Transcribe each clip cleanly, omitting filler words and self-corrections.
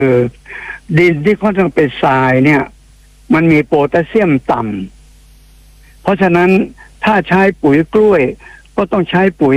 คือดินที่ค่อนข้างเป็นทรายเนี่ย มันมีโพแทสเซียมต่ำเพราะฉะนั้นถ้าใช้ปุ๋ยกล้วยก็ต้องใช้ปุ๋ย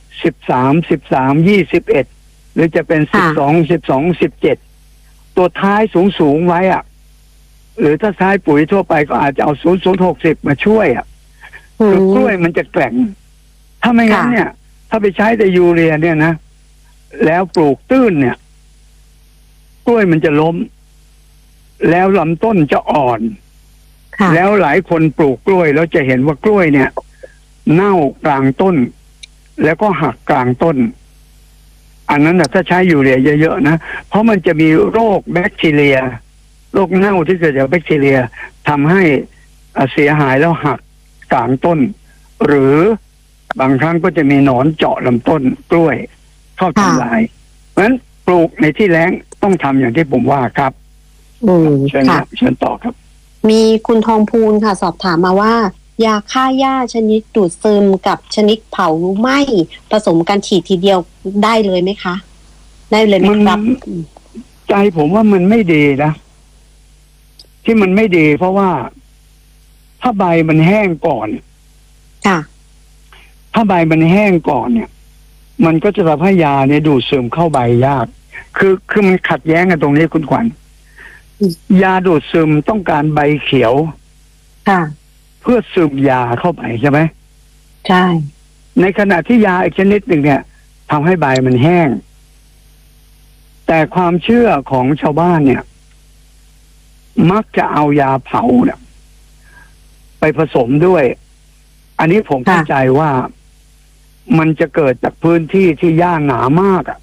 13 21หรือจะเป็น12 17ตัวท้ายสูงไว้อะหรือถ้าใช้ปุ๋ยทั่วไปก็อาจจะเอา0060มาช่วยอะคือกล้วยมันจะแกร่งถ้าไม่งั้นเนี่ยถ้าไปใช้แต่ยูเรียเนี่ยนะแล้วปลูกตื้นเนี่ยกล้วยมันจะล้มแล้วลำต้นจะอ่อนแล้วหลายคนปลูกกล้วยแล้วจะเห็นว่ากล้วยเนี่ยเน่ากลางต้นแล้วก็หักกลางต้นอันนั้นนะถ้าใช้ยูเรียเยอะๆนะเพราะมันจะมีโรคแบคทีเรียโรคเน่าที่เกิดจากแบคทีเรียทำให้เสียหายแล้วหักกลางต้นหรือบางครั้งก็จะมีหนอนเจาะลำต้นกล้วยเข้าทำลายเพราะฉะนั้นปลูกในที่แล้งต้องทำอย่างที่ผมว่าครับเชิญครับเชิญต่อครับมีคุณทองพูนค่ะสอบถามมาว่ายาฆ่าหญ้าชนิดดูดซึมกับชนิดเผาไหม้ผสมกันฉีดทีเดียวได้เลยไหมคะได้เลยไหมครับใจผมว่ามันไม่ดีนะที่มันไม่ดีเพราะว่าถ้าใบมันแห้งก่อนค่ะถ้าใบมันแห้งก่อนเนี่ยมันก็จะทำให้ยาเนี่ยดูดซึมเข้าใบยากคือมันขัดแย้งกันตรงนี้คุณขวัญยาดูดซึมต้องการใบเขียวค่ะเพื่อซึมยาเข้าไปใช่ไหมใช่ในขณะที่ยาอีกชนิดหนึ่งเนี่ยทำให้ใบมันแห้งแต่ความเชื่อของชาวบ้านเนี่ยมักจะเอายาเผาเนี่ยไปผสมด้วยอันนี้ผมเข้าใจว่ามันจะเกิดจากพื้นที่ที่หญ้าหนามากอ่ะ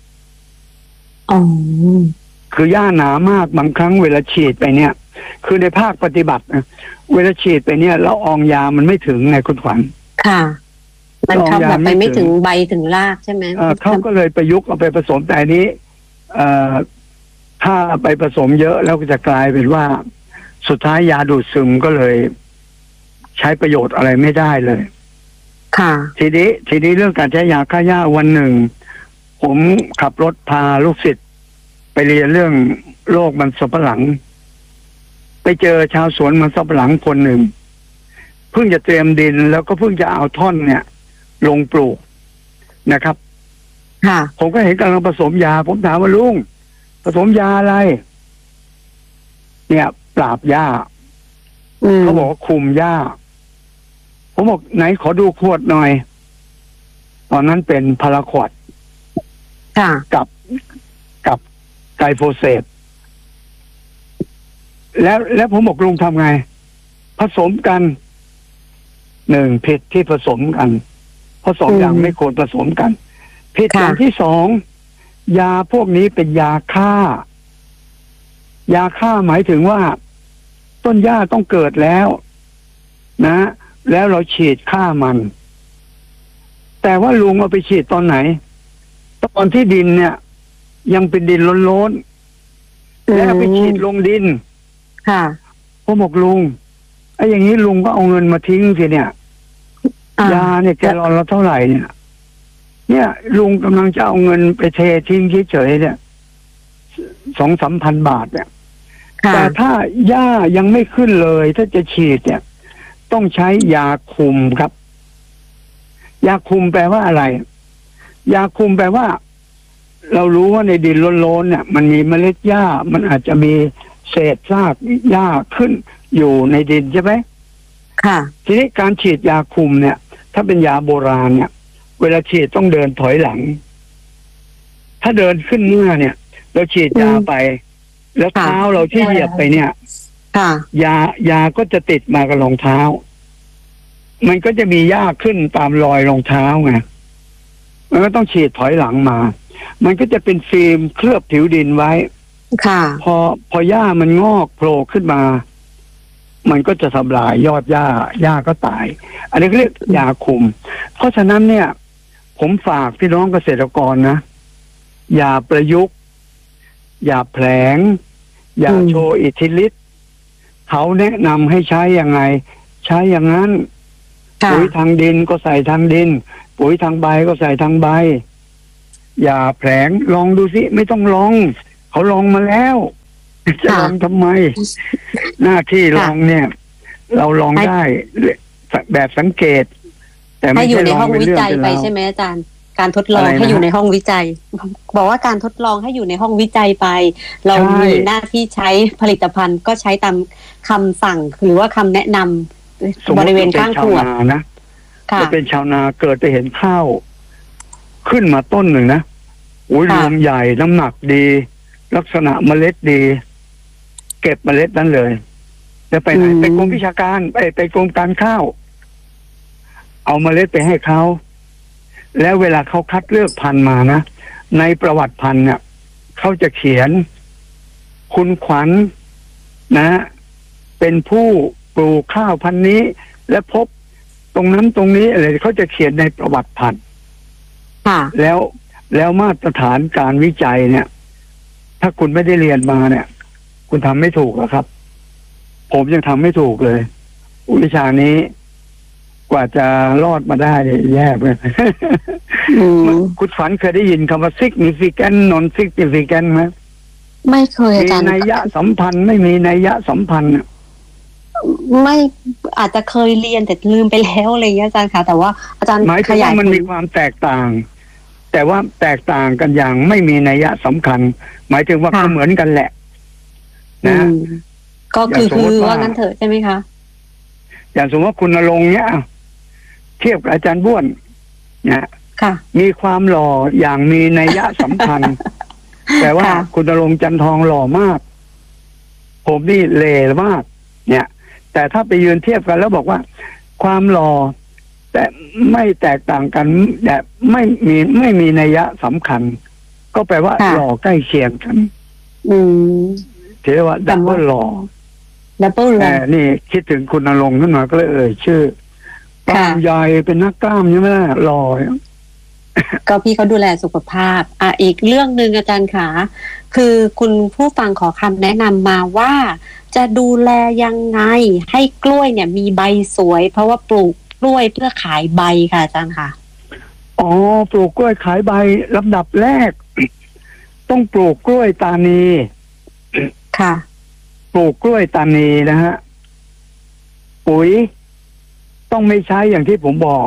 คือหญ้าหนามากบางครั้งเวลาฉีดไปเนี่ยคือในภาคปฏิบัตินะเวลาฉีดไปเนี่ยแล้วอองยามันไม่ถึงไงคุณขวัญค่ะมันเข้าแบบไปไม่ถึงใบถึงรากใช่ไหมเขาก็เลยประยุกต์เอาไปผสมแต่อันนี้ถ้าไปผสมเยอะแล้วก็จะกลายเป็นว่าสุดท้ายยาดูดซึมก็เลยใช้ประโยชน์อะไรไม่ได้เลยค่ะทีนี้เรื่องการใช้ยาฆ่าหญ้าวันหนึ่งผมขับรถพาลูกศิษย์ไปเรียนเรื่องโรคมันสำปะหลังไปเจอชาวสวนมันสำปะหลังคนหนึ่งเพิ่งจะเตรียมดินแล้วก็เพิ่งจะเอาท่อนเนี่ยลงปลูกนะครับค่ะผมก็เห็นกำลังผสมยาผมถามว่าลุงผสมยาอะไรเนี่ยปราบหญ้าเขาบอกว่าคุมหญ้าผมบอกไหนขอดูขวดหน่อยตอนนั้นเป็นพาราควอดกับไกลโฟเสตแล้วผมบอกลุงทำไงผสมกันหนึ่งผิดที่ผสมกันผสมอย่างไม่ควรผสมกันผิดอย่างที่สองยาพวกนี้เป็นยาฆ่ายาฆ่าหมายถึงว่าต้นหญ้าต้องเกิดแล้วนะแล้วเราฉีดฆ่ามันแต่ว่าลุงเอาไปฉีดตอนไหนตอนที่ดินเนี่ยยังเป็นดินล้นๆแล้วไปฉีดลงดินค่ะผมบอกลุงไอ้อย่างนี้ลุงก็เอาเงินมาทิ้งสิเนี่ยยาเนี่ยแกลลอนละเท่าไหร่เนี่ยลุงกำลังจะเอาเงินไปเททิ้งเฉยๆเนี่ย2-3 พันบาทเนี่ยแต่ถ้าหญ้ายังไม่ขึ้นเลยถ้าจะฉีดเนี่ยต้องใช้ยาคุมครับยาคุมแปลว่าอะไรยาคุมแปลว่าเรารู้ว่าในดินล้นๆเนี่ยมันมีเมล็ดหญ้ามันอาจจะมีเศษซากหญ้าขึ้นอยู่ในดินใช่ไหมค่ะทีนี้การฉีดยาคุมเนี่ยถ้าเป็นยาโบราณเนี่ยเวลาฉีดต้องเดินถอยหลังถ้าเดินขึ้นหน้าเนี่ยเราฉีดยาไปแล้วเท้าเราที่เหยียบไปเนี่ยยาก็จะติดมากับรองเท้ามันก็จะมีหญ้าขึ้นตามรอยรองเท้าไงมันก็ต้องฉีดถอยหลังมามันก็จะเป็นฟิล์มเคลือบผิวดินไว้ค่ะพอหญ้ามันงอกโผล่ขึ้นมามันก็จะทำลายยอดหญ้าก็ตายอันนี้เรียกยาคุมเพราะฉะนั้นเนี่ยผมฝากพี่น้องเกษตรกรนะอย่าประยุกต์อย่าแผลงอย่าโชว์อิทธิฤทธิ์เขาแนะนำให้ใช้ยังไงใช้อย่างนั้นปุ๋ยทางดินก็ใส่ทางดินปุ๋ยทางใบก็ใส่ทางใบอย่าแผลงลองดูสิไม่ต้องลองเขาลองมาแล้วจะลองทำไม หน้าที่ลองเนี่ย เราลองได้แบบสังเกต แต่ไม่ให้อยู่ใช่ในลองห้องเป็นวิเรื่องจัยเป็นไปราวใช่ไหมอาจารย์ การทดลองอะไรนะให้อยู่ในห้องวิจัย บอกว่าการทดลองให้อยู่ในห้องวิจัยไป เราใช่มีหน้าที่ใช้ผลิตภัณฑ์ก็ใช้ตามคำสั่งหรือว่าคำแนะนำสมมบติริเวเราณเป็นข้างชาขววดนานะค่ะเราเป็นชาวนาเกิดไปเห็นข้าว ขึ้นมาต้นหนึ่งนะอุ้ยค่ะรวงใหญ่น้ำหนักดี ลักษณะเมล็ดดี เก็บเมล็ดนั้นเลยจะไปไหนไปกรมวิชาการไปกรมการข้าว เอาเมล็ดไปให้เขา แล้วเวลาเขาคัดเลือกพันธุ์มานะในประวัติพันธุ์เนี่ยเขาจะเขียน คุณขวัญนะ เป็นผู้ปลูกข้าวพันธุ์นี้ และพบตรงนั้นตรงนี้อะไรเขาจะเขียนในประวัติพันธุ์ค่ะแล้วมาตรฐานการวิจัยเนี่ย ถ้าคุณไม่ได้เรียนมาเนี่ย คุณทำไม่ถูกหรอกครับ ผมยังทำไม่ถูกเลยวิชานี้กว่าจะรอดมาได้เนี่ยแย่เลยอืมคุณฝันเคยได้ยินคำว่า significant non significant ไหมไม่เคยอามีจารย์นัยยะสัมพันธ์ไม่มีนัยยะสัมพันธ์ไม่อาจจะเคยเรียนแต่ลืมไปแล้วอะไรอย่างเงี้ยอาจารย์ค่ะ แต่ว่าอาจารย์หมายถึขงยาว่าย มันผลมีความแตกต่าง แต่ว่าแตกต่างกันอย่างไม่มีนัยยะสำคัญ หมายถึงว่าก็เหมือนกันแหละอืนะมก็คืออย่างสมมติว่าว่างั้นเถอะใช่ไหมคะอย่างสมมติว่าคุณณรงค์เนี่ยเทียบกับอาจารย์บ้วนนะค่ะมีความหล่ออย่างมีนัยยะสำคัญ แต่ว่าค่ะคุณณรงค์จันทองหล่อมาก ผมนี่เหล่มาก เนี่ย แต่ถ้าไปยืนเทียบกันแล้วบอกว่า ความหล่อแต่ไม่แตกต่างกันแต่ไม่มีนัยยะสำคัญ ก็แปลว่าค่ะหล่อใกล้เคียงกันอืมถือว่าดับเบิลหล่อดับเบิลเลแต่ยนี่คิดถึงคุณณรงค์ขึ้นมาก็เลยชื่อกล้าค่ะมใหญ่เป็นนักกล้ามใช่ไหมล่ะหล่อก็พี่เขาดูแลสุขภาพ อีกเรื่องหนึ่งอาจารย์ขาคือคุณผู้ฟังขอคำแนะนำมาว่า จะดูแลยังไงให้กล้วยเนี่ยมีใบสวย เพราะว่าปลูกกล้วยเพื่อขายใบค่ะอาจารย์ค่ะอ๋อปลูกกล้วยขายใบลำดับแรก ต้องปลูกกล้วยตานีค่ะปลูกกล้วยตานีนะฮะปุ๋ยต้องไม่ใช้อย่างที่ผมบอก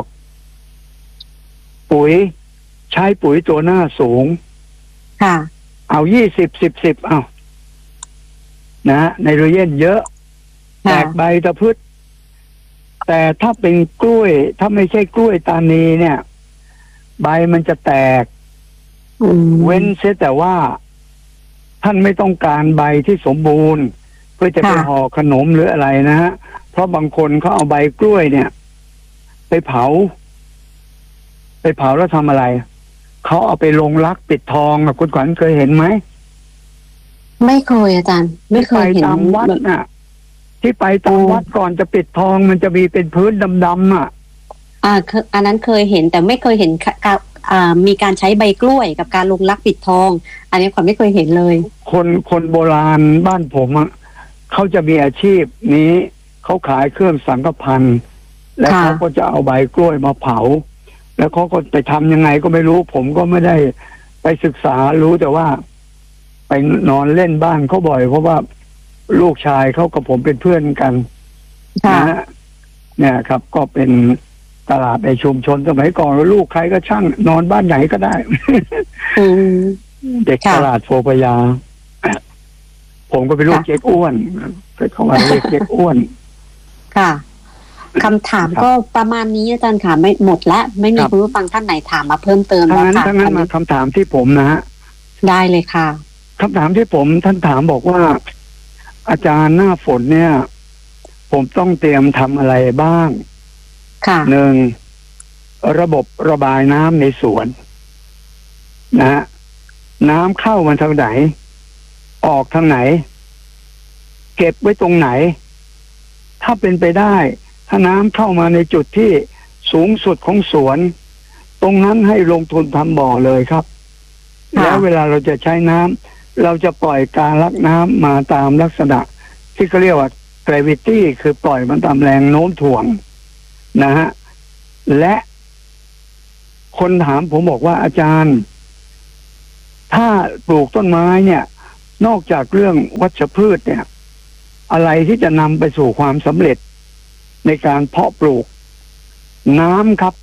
ปุ๋ยใช้ปุ๋ยตัวหน้าสูงค่ะเอา20 10เอานะฮะไนโตรเจนเยอะ แตค่ะกใบตะพืชแต่ถ้าเป็นกล้วย ถ้าไม่ใช่กล้วยตานีเนี่ย ใบมันจะแตกอืมเว้นเสียแต่ว่า ท่านไม่ต้องการใบที่สมบูรณ์ เพื่อจะไปห่อขนมหรืออะไรนะฮะ เพราะบางคนเขาเอาใบกล้วยเนี่ย ไปเผาแล้วทำอะไร เขาเอาไปลงรักปิดทองอะคุณขวัญเคยเห็นไหมไม่เคยอาจารย์ ไม่เคยเห็นที่ไปตามวัดน่ะ ที่ไปตามวัดก่อนจะปิดทองมันจะมีเป็นพื้นดำๆอ่ะอันนั้นเคยเห็นแต่ไม่เคยเห็นมีการใช้ใบกล้วยกับการลงรักปิดทอง อันนี้ขวัญไม่เคยเห็นเลยคนโบราณบ้านผมอ่ะเขาจะมีอาชีพนี้เขาขายเครื่องสังฆพันธ์แล้วค่ะเขาก็จะเอาใบกล้วยมาเผา แล้วเขาก็ไปทำยังไงก็ไม่รู้ ผมก็ไม่ได้ไปศึกษารู้แต่ว่า ไปนอนเล่นบ้านเขาบ่อย เพราะว่าลูกชายเขากับผมเป็นเพื่อนกันค่ะนะฮะเนี่ยครับ ก็เป็นตลาดในชุมชนสมัยก่อนลูกใครก็ช่างนอนบ้านไหนก็ได้อืมเด็กค่ะตลาดโพพยา ผมก็เป็นลูกค่ะเจ๊กอ้วนเขามาเรียกเจ๊กอ้วนค่ะคำถามครับก็ประมาณนี้อาจารย์ค่ะไม่หมดละไม่มีครับคุณผู้ฟังท่านไหนถามมาเพิ่มเติมถ้าแล้วงั้นค่ะถ้างั้นมาคำถามที่ผมนะฮะได้เลยค่ะคำถามที่ผมท่านถามบอกว่า อาจารย์หน้าฝนเนี่ย ผมต้องเตรียมทำอะไรบ้างค่ะหนึ่งระบบระบายน้ำในสวน นะฮะน้ำเข้ามาทางไหน ออกทางไหน เก็บไว้ตรงไหน ถ้าเป็นไปได้ ถ้าน้ำเข้ามาในจุดที่สูงสุดของสวน ตรงนั้นให้ลงทุนทำบ่อเลยครับค่ะแล้วเวลาเราจะใช้น้ำเราจะปล่อยการลักน้ำมาตามลักษณะ ที่เขาเรียกว่า gravity คือปล่อยมันตามแรงโน้มถ่วงนะฮะและคนถามผมบอกว่าอาจารย์ ถ้าปลูกต้นไม้เนี่ยนอกจากเรื่องวัชพืชเนี่ยอะไรที่จะนำไปสู่ความสำเร็จในการเพาะปลูกน้ำครับ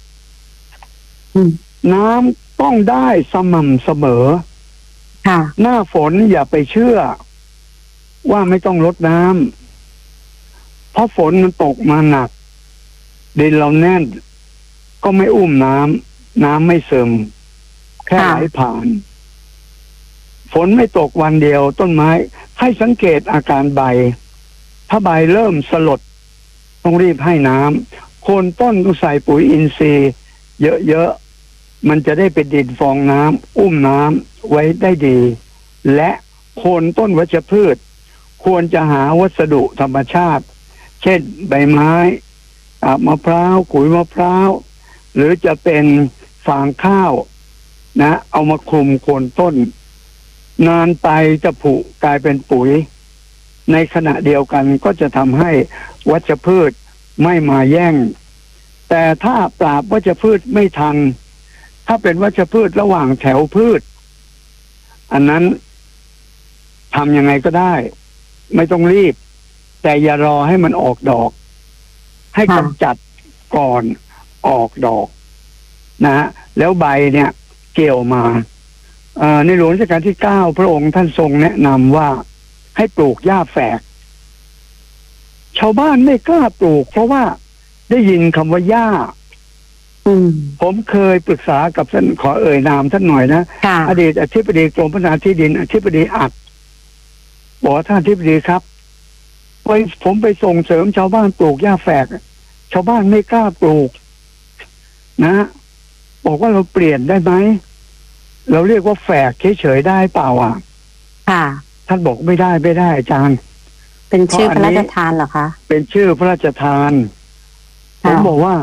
น้ำต้องได้สม่ำเสมอหน้าฝนอย่าไปเชื่อว่าไม่ต้องรดน้ำเพราะฝนมันตกมาหนักดินเราแน่นก็ไม่อุ้มน้ำไม่ซึมแค่ไหลผ่านฝนไม่ตกวันเดียวต้นไม้ให้สังเกตอาการใบถ้าใบเริ่มสลดต้องรีบให้น้ำโคนต้นต้องใส่ปุ๋ยอินทรีย์เยอะๆมันจะได้เป็นดินฟองน้ำอุ้มน้ำไว้ได้ดีและโคนต้นวัชพืชควรจะหาวัสดุธรรมชาติเช่นใบไม้มะพร้าวขุยมะพร้าวหรือจะเป็นฟางข้าวนะเอามาคลุมโคนต้นนานไปจะผุกลายเป็นปุ๋ยในขณะเดียวกันก็จะทำให้วัชพืชไม่มาแย่งแต่ถ้าปราบวัชพืชไม่ทันถ้าเป็นวัชพืชระหว่างแถวพืชอันนั้นทำยังไงก็ได้ไม่ต้องรีบแต่อย่ารอให้มันออกดอกให้กำจัดก่อนออกดอกนะแล้วใบเนี่ยเกี่ยวมาในหลวงรัชกาลที่9พระองค์ท่านทรงแนะนำว่าให้ปลูกหญ้าแฝกชาวบ้านไม่กล้าปลูกเพราะว่าได้ยินคำว่าหญ้าผมเคยปรึกษากับท่านขอเอ่ยนามท่านหน่อยนะอดีตอธิบดีกรมพัฒนาที่ดินอธิบดีอัดบอกท่านอธิบดีครับผมไปส่งเสริมชาวบ้านปลูกหญ้าแฝกชาวบ้านไม่กล้าปลูกนะบอกว่าเราเปลี่ยนได้ไหมเราเรียกว่าแฝกเฉยๆได้เปล่าท่านบอกไม่ได้อาจารย์เป็นชื่อพระราชทานเหรอคะเป็นชื่อพระราชทานผมบอกว่า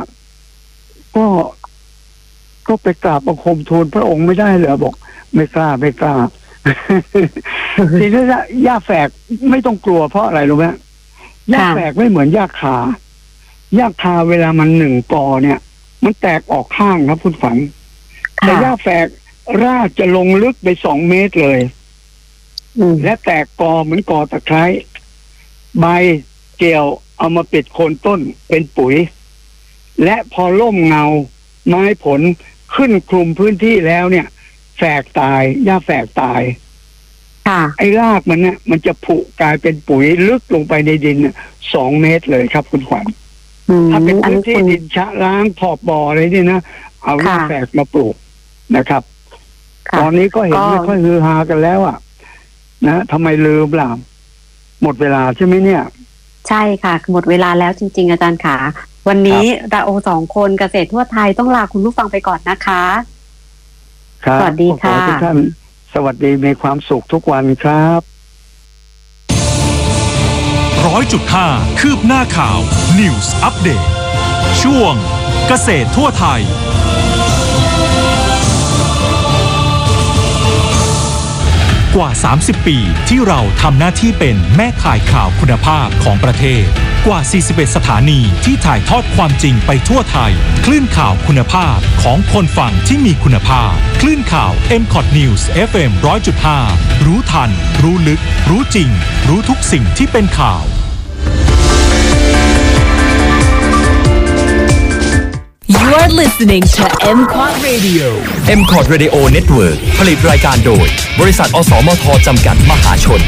ก็ไปกราบบังคมทูลพระองค์ไม่ได้เหรอบอกไม่กล้า ทีนี้หญ้าแฝกไม่ต้องกลัวเพราะอะไรรู้ไหมหญ้าแฝกไม่เหมือนหญ้าคาเวลามัน1 กอเนี่ยมันแตกออกข้างครับคุณฝันแต่หญ้าแฝกรากจะลงลึกไป2 เมตรเลยและแตกกอเหมือนกอตะไคร้ใบเกี่ยวเอามาปิดโคนต้นเป็นปุ๋ยและพอร่มเงาไม้ผลขึ้นคลุมพื้นที่แล้วเนี่ยแฝกตายหญ้าแฝกตายไอ้รากมันเนี่ยมันจะผุกลายเป็นปุ๋ยลึกลงไปในดิน2 เมตรเลยครับคุณขวัญถ้าเป็นพื้นที่ดินชะล้างขอบบ่ออะไรนี่นะเอาหญ้าแฝกมาปลูกนะครับตอนนี้ก็เห็นไม่ค่อยฮือฮากันแล้วนะทำไมลืมล่ะหมดเวลาใช่ไหมเนี่ยใช่ค่ะหมดเวลาแล้วจริงๆอาจารย์ขาวันนี้เรา2 คนเกษตรทั่วไทยต้องลาคุณผู้ฟังไปก่อนนะคะสวัสดีค่ะทุกท่านสวัสดีมีความสุขทุกวันครับ 100.5 คืบหน้าข่าว News Update ช่วงเกษตรทั่วไทยกว่า 30 ปีที่เราทำหน้าที่เป็นแม่ข่ายข่าวคุณภาพของประเทศกว่า 41 สถานีที่ถ่ายทอดความจริงไปทั่วไทยคลื่นข่าวคุณภาพของคนฟังที่มีคุณภาพคลื่นข่าว MCOT News FM 100.5 รู้ทันรู้ลึกรู้จริงรู้ทุกสิ่งที่เป็นข่าว You are listening to MCOT Radio MCOT Radio Network ผลิตรายการโดยบริษัทอสมทจำกัดมหาชน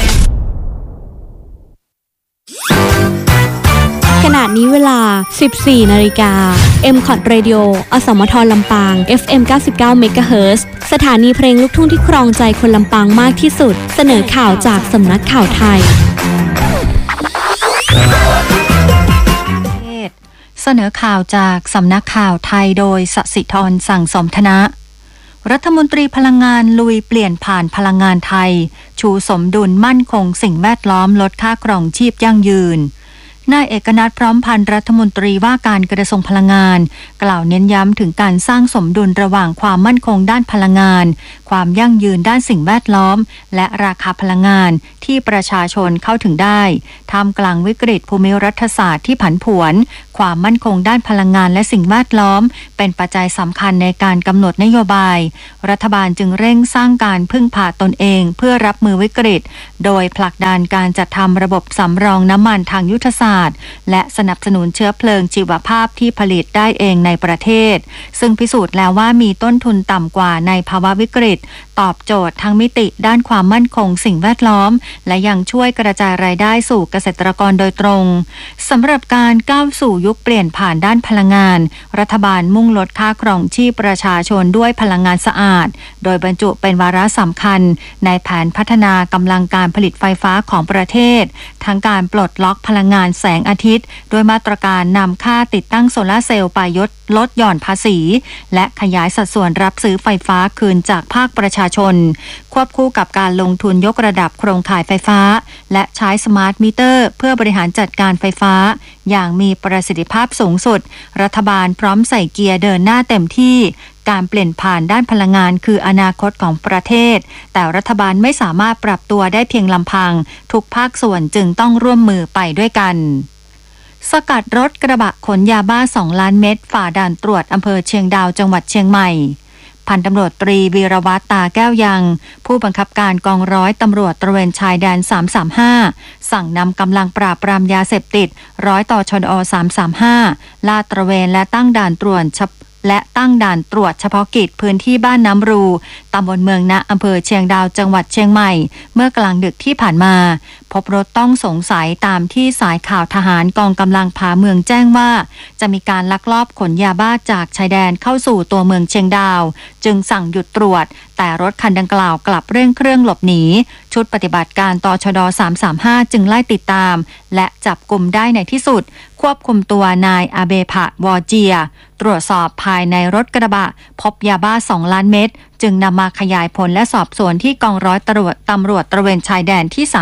ขณะนี้เวลา 14 นาฬิกา MCOT Radio อสมทลำปาง FM 99 MHz สถานีเพลงลูกทุ่งที่ครองใจคนลำปางมากที่สุดเสนอข่าวจากสำนักข่าวไทยเสนอข่าวจากสำนักข่าวไทยโดยสศิธรสั่งสมธนะรัฐมนตรีพลังงานลุยเปลี่ยนผ่านพลังงานไทยชูสมดุลมั่นคงสิ่งแวดล้อมลดค่าครองชีพยั่งยืนนายเอกนัทพร้อมพันธ์รัฐมนตรีว่าการกระทรวงพลังงานกล่าวเน้นย้ำถึงการสร้างสมดุลระหว่างความมั่นคงด้านพลังงานความยั่งยืนด้านสิ่งแวดล้อมและราคาพลังงานที่ประชาชนเข้าถึงได้ท่ามกลางวิกฤตภูมิรัฐศาสตร์ที่ผันผวนความมั่นคงด้านพลังงานและสิ่งแวดล้อมเป็นปัจจัยสำคัญในการกำหนดนโยบายรัฐบาลจึงเร่งสร้างการพึ่งพาตนเองเพื่อรับมือวิกฤตโดยผลักดันการจัดทำระบบสำรองน้ำมันทางยุทธศาสตร์และสนับสนุนเชื้อเพลิงชีวภาพที่ผลิตได้เองในประเทศซึ่งพิสูจน์แล้วว่ามีต้นทุนต่ำกว่าในภาวะวิกฤตตอบโจทย์ทั้งมิติด้านความมั่นคงสิ่งแวดล้อมและยังช่วยกระจายรายได้สู่เกษตรกรโดยตรงสำหรับการก้าวสู่ยุคเปลี่ยนผ่านด้านพลังงานรัฐบาลมุ่งลดค่าครองชีพประชาชนด้วยพลังงานสะอาดโดยบรรจุเป็นวาระสำคัญในแผนพัฒนากำลังการผลิตไฟฟ้าของประเทศทั้งการปลดล็อกพลังงานแสงอาทิตย์โดยมาตรการนำค่าติดตั้งโซลาร์เซลล์ไปลดหย่อนภาษีและขยายสัดส่วนรับซื้อไฟฟ้าคืนจากภาคประชาชนควบคู่กับการลงทุนยกระดับโครงข่ายไฟฟ้าและใช้สมาร์ทมิเตอร์เพื่อบริหารจัดการไฟฟ้าอย่างมีประสิทธิภาพสูงสุดรัฐบาลพร้อมใส่เกียร์เดินหน้าเต็มที่การเปลี่ยนผ่านด้านพลังงานคืออนาคตของประเทศแต่รัฐบาลไม่สามารถปรับตัวได้เพียงลำพังทุกภาคส่วนจึงต้องร่วมมือไปด้วยกันสกัดรถกระบะขนยาบ้า2 ล้านเม็ดฝ่าด่านตรวจอำเภอเชียงดาวจังหวัดเชียงใหม่พันตำรวจตรีวีรวัฒน์ตาแก้วยังผู้บังคับการกองร้อยตำรวจตระเวนชายแดน335สั่งนำกำลังปราบปรามยาเสพติดร้อยต่อชด335ลาดตระเวนและตั้งด่านตรวจเฉพาะกิจพื้นที่บ้านน้ำรูตำบลเมืองนะอำเภอเชียงดาวจังหวัดเชียงใหม่เมื่อกลางดึกที่ผ่านมาพบรถต้องสงสัยตามที่สายข่าวทหารกองกำลังผาเมืองแจ้งว่าจะมีการลักลอบขนยาบ้าจากชายแดนเข้าสู่ตัวเมืองเชียงดาวจึงสั่งหยุดตรวจแต่รถคันดังกล่าวกลับเร่งเครื่องหลบหนีชุดปฏิบัติการตชด335จึงไล่ติดตามและจับกุมได้ในที่สุดควบคุมตัวนายอาเบผะวอเจียตรวจสอบภายในรถกระบะพบยาบ้า2 ล้านเม็ดจึงนำมาขยายผลและสอบสวนที่กองร้อยตำรวจตระเวนชายแดนที่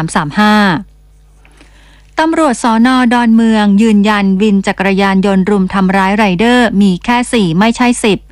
335ตำรวจสน.ดอนเมืองยืนยันวินจักรยานยนต์รุมทำร้ายไรเดอร์มีแค่4ไม่ใช่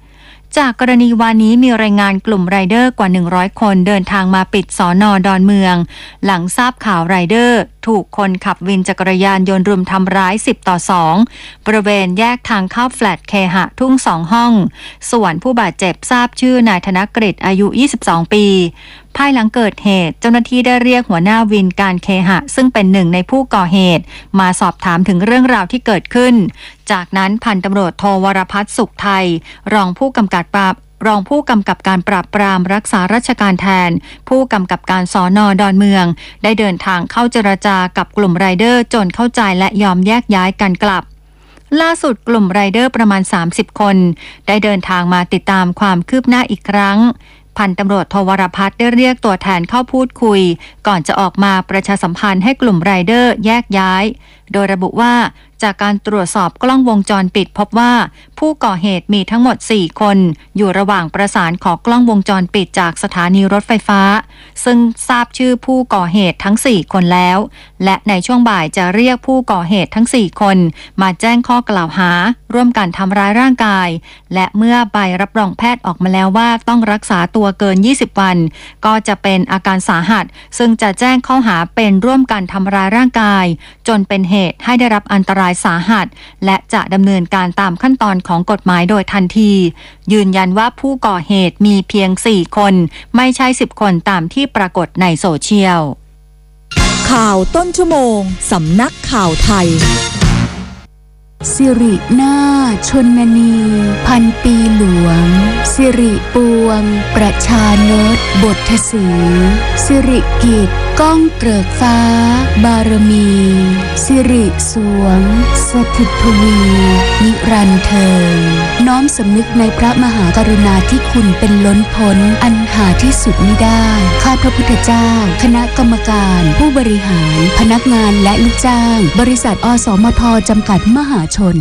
10จากกรณีวานนี้มีรายงานกลุ่มไรเดอร์กว่า100คนเดินทางมาปิดสน.ดอนเมืองหลังทราบข่าวไรเดอร์ถูกคนขับวินจักรยานยนต์รุมทำร้าย10-2บริเวณแยกทางเข้าแฟลตเคหะทุ่ง2 ห้องส่วนผู้บาดเจ็บทราบชื่อนายธนกฤษอายุ22 ปีภายหลังเกิดเหตุเจ้าหน้าที่ได้เรียกหัวหน้าวินการเคหะซึ่งเป็นหนึ่งในผู้ก่อเหตุมาสอบถามถึงเรื่องราวที่เกิดขึ้นจากนั้นพันตำรวจโทวรพัฒน์สุขไทยรองผู้กำกับการปราบปรามรักษาราชการแทนผู้กำกับการสน.ดอนเมืองได้เดินทางเข้าเจรจากับกลุ่มไรเดอร์จนเข้าใจและยอมแยกย้ายกันกลับล่าสุดกลุ่มไรเดอร์ประมาณ30 คนได้เดินทางมาติดตามความคืบหน้าอีกครั้งพันตำรวจโทวรพัฒน์ได้เรียกตัวแทนเข้าพูดคุยก่อนจะออกมาประชาสัมพันธ์ให้กลุ่มไรเดอร์แยกย้ายโดยระบุว่าจากการตรวจสอบกล้องวงจรปิดพบว่าผู้ก่อเหตุมีทั้งหมด4คนอยู่ระหว่างประสานขอกล้องวงจรปิดจากสถานีรถไฟฟ้าซึ่งทราบชื่อผู้ก่อเหตุทั้ง4คนแล้วและในช่วงบ่ายจะเรียกผู้ก่อเหตุทั้ง4คนมาแจ้งข้อกล่าวหาร่วมกันทำร้ายร่างกายและเมื่อใบรับรองแพทย์ออกมาแล้วว่าต้องรักษาตัวเกิน20 วันก็จะเป็นอาการสาหัสซึ่งจะแจ้งข้อหาเป็นร่วมกันทำร้ายร่างกายจนเป็นเหตุให้ได้รับอันตรายสาหัสและจะดำเนินการตามขั้นตอนของกฎหมายโดยทันทียืนยันว่าผู้ก่อเหตุมีเพียง4คนไม่ใช่10คนตามที่ปรากฏในโซเชียลข่าวต้นชั่วโมงสำนักข่าวไทยสิรินาถชนนีพันปีหลวงสิริปวงประชานตบทสีสิริกิจก้องเกริกฟ้าบารมีสิริสวงสถิตทวีนิรันดร์เทินน้อมสำนึกในพระมหากรุณาธิคุณเป็นล้นพ้นอันหาที่สุดมิได้ข้าพระพุทธเจ้าคณะกรรมการผู้บริหารพนักงานและลูกจ้างบริษัทอสมทจำกัดมหาชน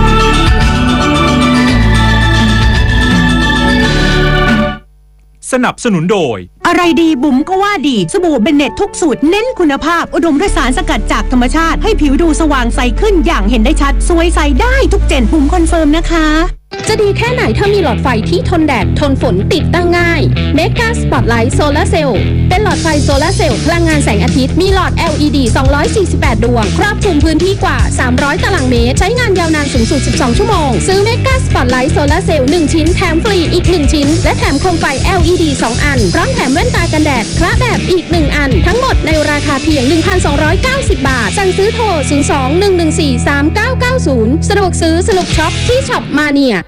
สนับสนุนโดยอะไรดีบุ๋มก็ว่าดีสบู่เบนเน็ตทุกสูตรเน้นคุณภาพอุดมด้วยสารสกัดจากธรรมชาติให้ผิวดูสว่างใสขึ้นอย่างเห็นได้ชัดสวยใสได้ทุกเจนบุ๋มคอนเฟิร์มนะคะจะดีแค่ไหนถ้ามีหลอดไฟที่ทนแดดทนฝนติดตั้งง่าย Mega Spotlight Solar Cell เป็นหลอดไฟโซลาร์เซลล์พลังงานแสงอาทิตย์มีหลอด LED 248 ดวงครอบคลุมพื้นที่กว่า300ตารางเมตรใช้งานยาวนานสูงสุด12ชั่วโมงซื้อ Mega Spotlight Solar Cell 1 ชิ้นแถมฟรีอีก1ชิ้นและแถมโคมไฟ LED 2 อันพร้อมแถมแว่นตากันแดดคละแบบอีก1อันทั้งหมดในราคาเพียง 1,290 บาทสั่งซื้อโทร 02-114-3990 สะดวกซื้อสนุกช็อปที่ช็อปมาเนีย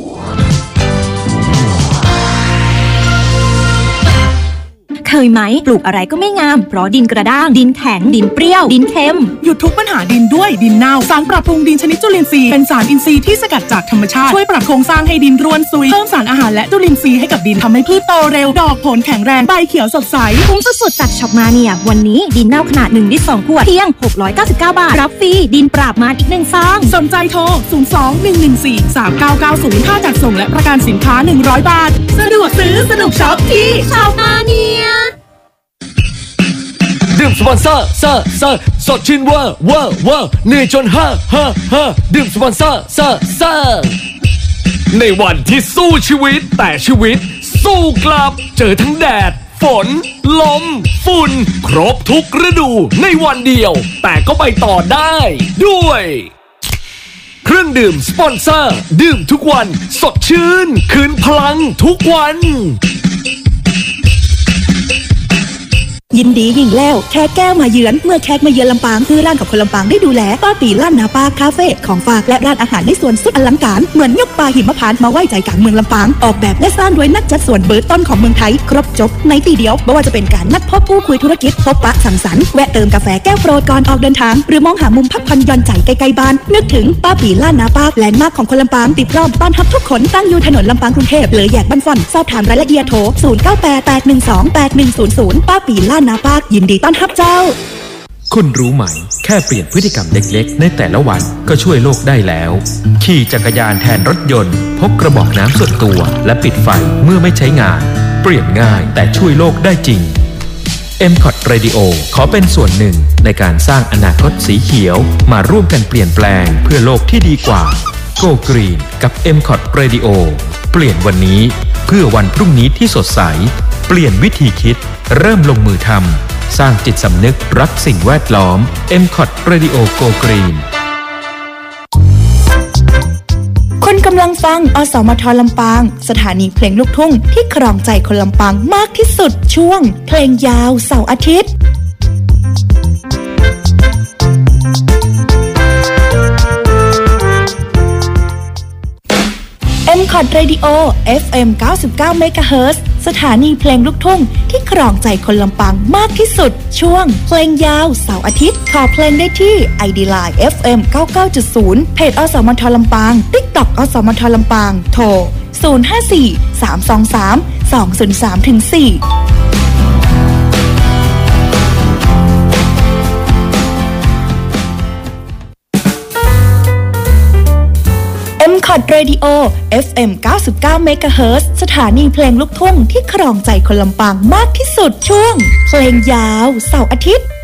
เคยไหมปลูกอะไรก็ไม่งามเพราะดินกระด้างดินแข็งดินเปรี้ยวดินเค็มหยุดทุกปัญหาดินด้วยดินเน่าสารปรับปรุงดินชนิดจุลินทรีย์เป็นสารอินทรีย์ที่สกัดจากธรรมชาติช่วยปรับโครงสร้างให้ดินร่วนซุยเพิ่มสารอาหารและจุลินทรีย์ให้กับดินทำให้พืชโตเร็วดอกผลแข็งแรงใบเขียวสดใสคุ้มสุดๆจากช็อปมาเนี่ยวันนี้ดินเน่าขนาด1 ลิตร 2 ขวดเพียง699 บาทรับฟรีดินปราบมารอีก1 ซองสนใจโทร 02-114-3990 ค่าจัดส่งและประกันสินค้า100 บาทสะดวกซื้อสนุกช็อปที่ช็อปมาเนี่ยดื่มสปอนเซอร์สดชื่นเวอร์เหนื่อยจนเฮ่อดื่มสปอนเซอร์ในวันที่สู้ชีวิตแต่ชีวิตสู้กลับเจอทั้งแดดฝนลมฝุ่นครบทุกฤดูในวันเดียวแต่ก็ไปต่อได้ด้วยเครื่องดื่มสปอนเซอร์ดื่มทุกวันสดชื่นคืนพลังทุกวันยินดียิ่งแล้วแค่แก้วมาเยือนเมื่อแขกมาเยือนลำปางคือร้านกับคนลำปางได้ดูแลป้าปีล้านนาปาคาเฟ่ของฝากและร้านอาหารในสวนสุดอลังการเหมือนยกปลาหิมพานต์มาไว้ใจกลางเมืองลำปางออกแบบและสร้างโดยนักจัดสวนเบอร์ต้นของเมืองไทยครบจบในที่เดียวไม่ว่าจะเป็นการนัดพบผู้คุยธุรกิจพบปะสังสรรค์แวะเติมกาแฟแก้วโปรดก่อนออกเดินทางหรือมองหามุมพักผ่อนหย่อนใจใกล้ๆบ้านนึกถึงป้าปีล้านนาปาแลนด์มาร์คของคนลำปางติดพร้อมต้อนรับทุกคนตั้งอยู่ถนนลำปางกรุงเทพเลยแยกบ้านฟ่อนสอบถามรายละเอียดโทร 0988128100 ป้าปีล้านนาปายินดีต้อนรับเจ้าคุณรู้ไหมแค่เปลี่ยนพฤติกรรมเล็กๆในแต่ละวันก็ช่วยโลกได้แล้วขี่จักรยานแทนรถยนต์พกกระบอกน้ำส่วนตัวและปิดไฟเมื่อไม่ใช้งานเปลี่ยนง่ายแต่ช่วยโลกได้จริง MCOT Radio ขอเป็นส่วนหนึ่งในการสร้างอนาคตสีเขียวมาร่วมกันเปลี่ยนแปลงเพื่อโลกที่ดีกว่า Go Green กับ MCOT Radio เปลี่ยนวันนี้เพื่อวันพรุ่งนี้ที่สดใสเปลี่ยนวิธีคิดเริ่มลงมือทำสร้างจิตสำนึกรักสิ่งแวดล้อม MCOT Radio Go Green คุณกำลังฟังอสมทลำปางสถานีเพลงลูกทุ่งที่ครองใจคนลำปางมากที่สุดช่วงเพลงยาวเสาร์อาทิตย์MCOT Radio FM 99 MHz สถานีเพลงลูกทุ่งที่ครองใจคนลำปางมากที่สุดช่วงเพลงยาวเสาร์อาทิตย์ขอเพลงได้ที่ ID Line FM 99.0 เพจอสมทลำปาง TikTok อสมทลำปางโทร 054-323-203-4MCOT Radio FM 99 MHz สถานีเพลงลูกทุ่งที่ครองใจคนลำปางมากที่สุดช่วงเพลงยาวเสาร์อาทิตย์